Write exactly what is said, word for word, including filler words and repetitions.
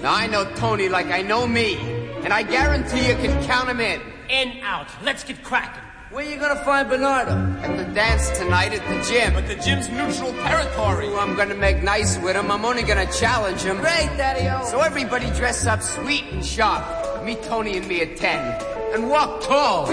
Now, I know Tony like I know me, and I guarantee you can count him in. In, out. Let's get cracking. Where you gonna find Bernardo? At the dance tonight at the gym. But the gym's neutral territory. Ooh, I'm gonna make nice with him. I'm only gonna challenge him. Great, Daddy-O. So everybody dress up sweet and sharp. Meet Tony and me at ten. And walk tall.